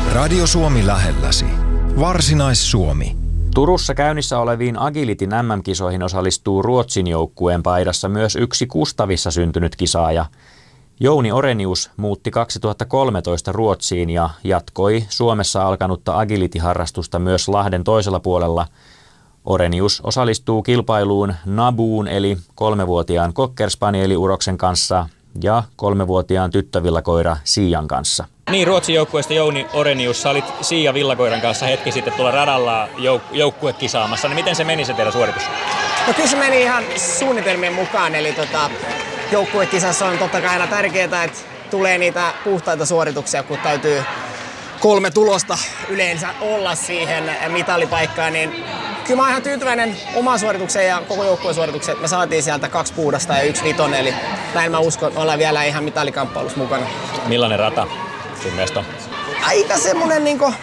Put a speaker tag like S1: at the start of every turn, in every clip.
S1: Radio Suomi lähelläsi. Varsinais-Suomi.
S2: Turussa käynnissä oleviin Agilitin MM-kisoihin osallistuu Ruotsin joukkueen paidassa myös yksi Kustavissa syntynyt kisaaja. Jouni Orenius muutti 2013 Ruotsiin ja jatkoi Suomessa alkanutta agility-harrastusta myös Lahden toisella puolella. Orenius osallistuu kilpailuun Nabuun eli 3-vuotiaan Cocker-spanieli-uroksen kanssa ja 3-vuotiaan tyttövillakoira Siian kanssa.
S3: Niin, Ruotsin joukkueesta Jouni Orenius, sä olit Siia villakoiran kanssa hetki sitten tuolla radalla joukkuekisaamassa. Niin miten se meni se teidän suoritus?
S4: No kyllä se meni ihan suunnitelmien mukaan, eli joukkuekisassa on totta kai aina tärkeää, että tulee niitä puhtaita suorituksia, kun täytyy 3 tulosta yleensä olla siihen mitalipaikkaan, niin kyllä mä oon ihan tyytyväinen omaan suoritukseen ja koko joukkueen suoritukseen. Me saatiin sieltä 2 puhdasta ja 1 vitonen, eli näin mä uskon, että me ollaan vielä ihan mitalikamppailussa mukana.
S3: Millainen rata sun mielestä on?
S4: Aika semmonen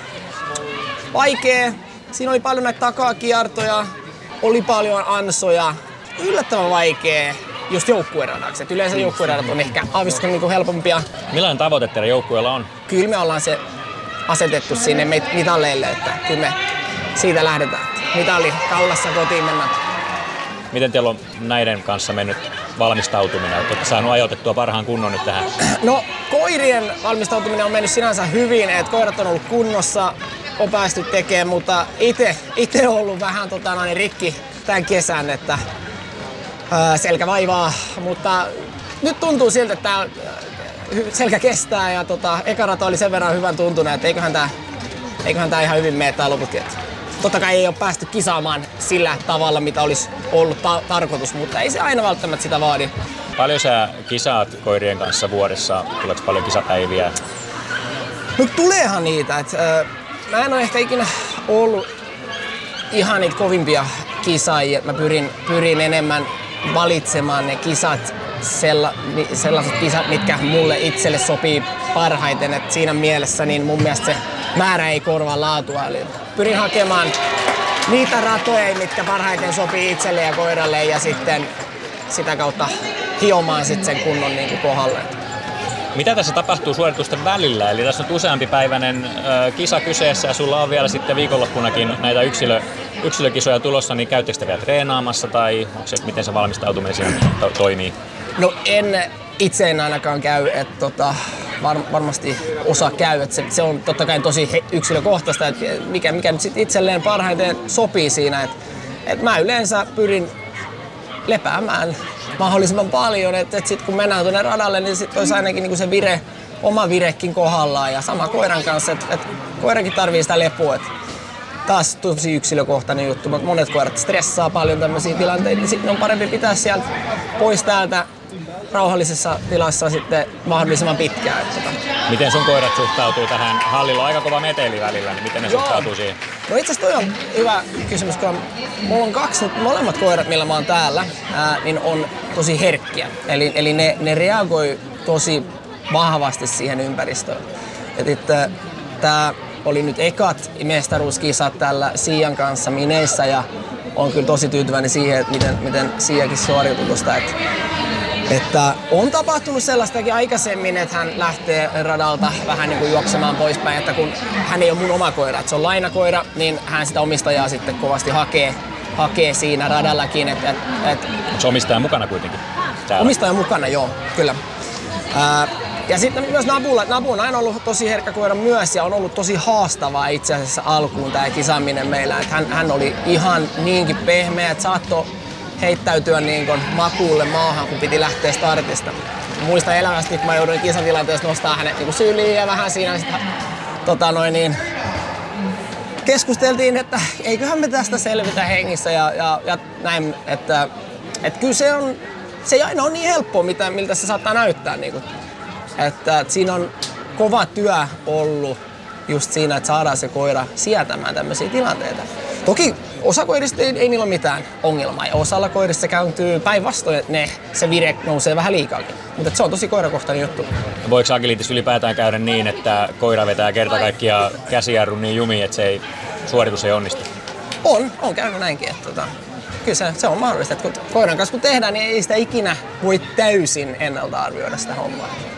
S4: vaikea. Siinä oli paljon näitä takakiertoja, oli paljon ansoja. Yllättävän vaikea just joukkueradaksi. Et yleensä joukkueradat on ehkä aavistuksen helpompia.
S3: Millainen tavoite teidän joukkueella on?
S4: Kyllä me ollaan se asetettu sinne mitalleille, että kyllä me siitä lähdetään. Mitalli kaulassa kotiin mennään.
S3: Miten teillä on näiden kanssa mennyt valmistautuminen? Olette saanut ajoitettua parhaan kunnon nyt tähän?
S4: No, koirien valmistautuminen on mennyt sinänsä hyvin, että koirat on ollut kunnossa, on päästy tekemään, mutta itse on ollut vähän rikki tämän kesän, että selkä vaivaa, mutta nyt tuntuu siltä, että selkä kestää ja eka rata oli sen verran hyvän tuntunut, että eiköhän tää ihan hyvin mene tää loputkin. Totta kai ei ole päästy kisaamaan sillä tavalla, mitä olisi ollut tarkoitus, mutta ei se aina välttämättä sitä vaadi.
S3: Paljon sä kisaat koirien kanssa vuodessa? Tuleeko paljon kisapäiviä?
S4: No tuleehan niitä. Mä en ole ehkä ikinä ollut ihan niitä kovimpia kisaajia. Mä pyrin enemmän valitsemaan ne kisat, sellaiset kisat, mitkä mulle itselle sopii parhaiten. Et siinä mielessä niin mun mielestä se määrä ei korvaa laatua. Eli pyrin hakemaan niitä ratoja, mitkä parhaiten sopii itselle ja koiralle ja sitten sitä kautta hiomaan sitten sen kunnon kohdalle.
S3: Mitä tässä tapahtuu suoritusten välillä? Eli tässä on useampipäiväinen kisa kyseessä ja sulla on vielä sitten viikonloppunakin näitä yksilökisoja tulossa, niin käyttekö te vielä treenaamassa tai miten se valmistautuminen siinä toimii? No
S4: itse en ainakaan käy, että varmasti osa käy, että se on totta kai tosi yksilökohtaista, että mikä nyt sit itselleen parhaiten sopii siinä, että mä yleensä pyrin lepäämään mahdollisimman paljon, että sit kun mennään tuonne radalle, niin sit olisi ainakin se oma virekin kohdallaan ja sama koiran kanssa, että koirakin tarvii sitä lepoa. Että taas tosi yksilökohtainen juttu, mutta monet koirat stressaa paljon tämmöisiä tilanteita, niin sitten on parempi pitää sieltä pois täältä rauhallisessa tilassa sitten mahdollisimman pitkään.
S3: Miten sun koirat suhtautuu tähän? Hallilla on aika kova meteli välillä, niin miten ne suhtautuu siihen?
S4: No itse asiassa toi on hyvä kysymys, kun mulla on 2 molemmat koirat, millä mä oon täällä, niin on tosi herkkiä. Eli ne reagoi tosi vahvasti siihen ympäristöön. Tää oli nyt ekat mestaruuskisat tällä Siian kanssa Mineissä ja on kyllä tosi tyytyväinen siihen, että miten Siiakin suoriutui tuosta. Että on tapahtunut sellaistakin aikaisemmin, että hän lähtee radalta vähän juoksemaan poispäin, että kun hän ei ole mun oma koira, että se on lainakoira, niin hän sitä omistajaa sitten kovasti hakee siinä radallakin.
S3: Onko se omistaja mukana kuitenkin? Täällä?
S4: Omistaja mukana, joo, kyllä. Ja sitten myös Nabu on aina ollut tosi herkkä koira myös ja on ollut tosi haastavaa itse asiassa alkuun tämä kisaaminen meillä. Että hän oli ihan niinkin pehmeä, että saattoi heittäytyä makuulle maahan, kun piti lähteä startista. Muistan elävästi, kun mä jouduin kisatilanteessa nostaa hänet syliin ja vähän siinä keskusteltiin, että eiköhän me tästä selvitä hengissä ja näin, että kyllä se ei aina ole niin helppoa, miltä se saattaa näyttää. Että siinä on kova työ ollut just siinä, että saadaan se koira sietämään tämmöisiä tilanteita. Toki osa koirista ei niillä ole mitään ongelmaa ja osalla koirista se kääntyy päinvastoin, että se vire nousee vähän liikaakin. Mutta se on tosi koirakohtainen juttu.
S3: Voiko agilitis ylipäätään käydä niin, että koira vetää kerta kaikkiaan käsijarrun niin jumiin, että suoritus ei onnistu?
S4: On käynyt näinkin. Kyllä se on mahdollista, että kun koiran kanssa kun tehdään, niin ei sitä ikinä voi täysin ennalta arvioida sitä hommaa.